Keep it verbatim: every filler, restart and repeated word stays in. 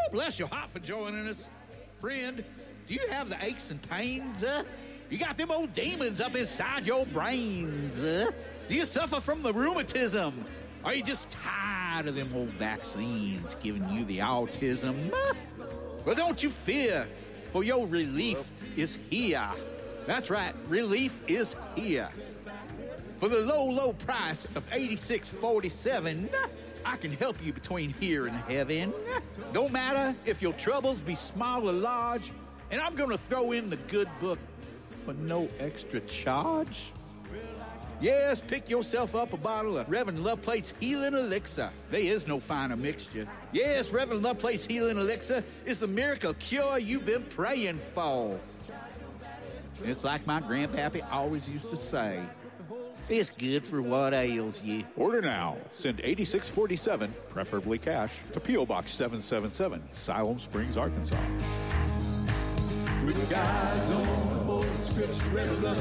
bless your heart for joining us. Friend, do you have the aches and pains? Uh? You got them old demons up inside your brains. Uh? Do you suffer from the rheumatism? Are you just tired of them old vaccines giving you the autism? Uh? Well, don't you fear, for your relief is here. That's right, relief is here. For the low, low price of eighty-six forty-seven, I can help you between here and heaven. Don't matter if your troubles be small or large, and I'm going to throw in the good book for no extra charge. Yes, pick yourself up a bottle of Reverend Loveplate's Healing Elixir. There is no finer mixture. Yes, Reverend Loveplate's Healing Elixir is the miracle cure you've been praying for. It's like my grandpappy always used to say, it's good for what ails you. Order now. Send eighty-six forty-seven, preferably cash, to P O. Box seven seven seven, Siloam Springs, Arkansas. With God's own holy scripture, Reverend